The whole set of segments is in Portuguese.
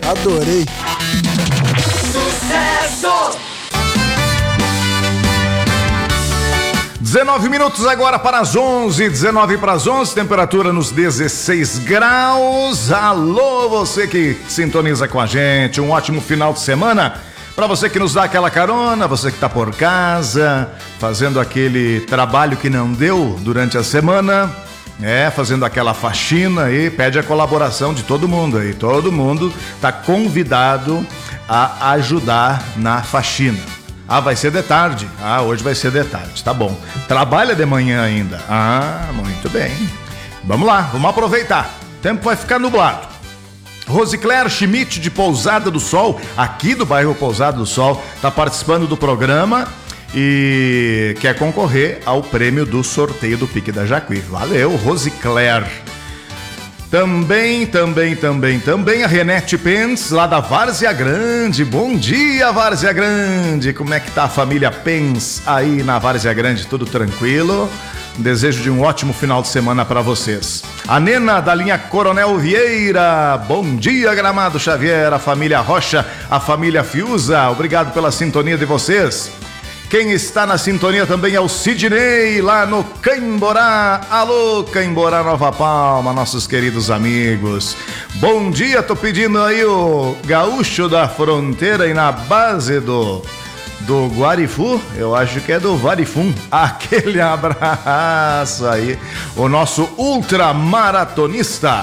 Adorei. Sucesso! 19 minutos agora para as 11, 19 para as 11, temperatura nos 16 graus. Alô, você que sintoniza com a gente, um ótimo final de semana. Para você que nos dá aquela carona, você que está por casa, fazendo aquele trabalho que não deu durante a semana, fazendo aquela faxina aí, pede a colaboração de todo mundo aí. Todo mundo está convidado a ajudar na faxina. Ah, vai ser de tarde. Ah, hoje vai ser de tarde, tá bom. Trabalha de manhã ainda. Ah, muito bem. Vamos lá, vamos aproveitar. O tempo vai ficar nublado. Rosicler Schmidt de Pousada do Sol, aqui do bairro Pousada do Sol, tá participando do programa e quer concorrer ao prêmio do sorteio do Pique da Jacuí. Valeu, Rosicler. Também a Renete Pens, lá da Várzea Grande. Bom dia, Várzea Grande. Como é que tá a família Pens aí na Várzea Grande? Tudo tranquilo? Desejo de um ótimo final de semana para vocês. A Nena, da linha Coronel Vieira. Bom dia, Gramado Xavier, a família Rocha, a família Fiuza. Obrigado pela sintonia de vocês. Quem está na sintonia também é o Sidney, lá no Caimborá. Alô, Caimborá, Nova Palma, nossos queridos amigos. Bom dia, tô pedindo aí o Gaúcho da Fronteira e na base do Guarifu, eu acho que é do Varifum. Aquele abraço aí, o nosso ultramaratonista.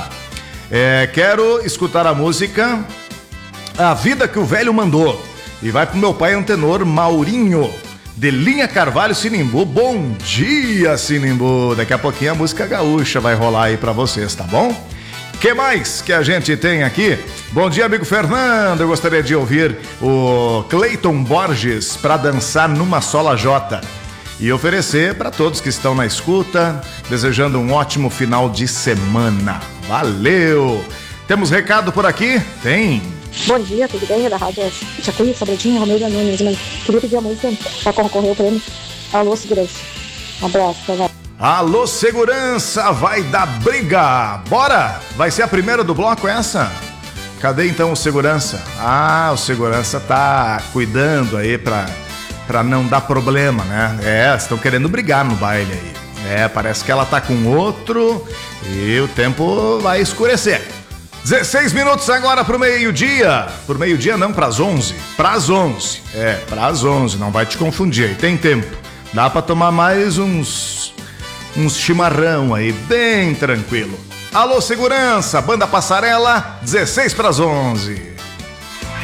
Quero escutar a música A Vida que o Velho Mandou. E vai pro meu pai antenor Maurinho, de Linha Carvalho, Sinimbu. Bom dia, Sinimbu. Daqui a pouquinho a música gaúcha vai rolar aí pra vocês, tá bom? Que mais que a gente tem aqui? Bom dia, amigo Fernando. Eu gostaria de ouvir o Cleiton Borges pra dançar numa sola J. E oferecer para todos que estão na escuta, desejando um ótimo final de semana. Valeu! Temos recado por aqui? Tem. Bom dia, tudo bem? Da Rádio Jacuí, Sobradinho, Romilda Nunes. Queria pedir a música para concorrer ao prêmio. Alô, segurança. Um abraço, tá? Alô, segurança, vai dar briga. Bora! Vai ser a primeira do bloco essa? Cadê então o segurança? Ah, o segurança tá cuidando aí pra não dar problema, né? Estão querendo brigar no baile aí. Parece que ela tá com outro e o tempo vai escurecer. 16 minutos agora pro meio-dia. Pro meio-dia não, pras 11. Pras 11. Pras 11, não vai te confundir aí, tem tempo. Dá pra tomar mais uns chimarrão aí, bem tranquilo. Alô, segurança, banda Passarela, 16 pras 11.